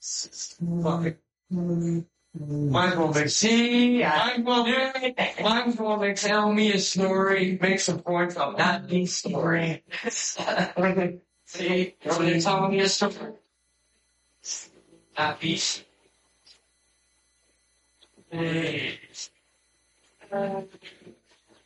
Fuck. Might as well make, might as well make, tell me a story, make some points on that neat story. See, you're telling me a story. That piece. Hey.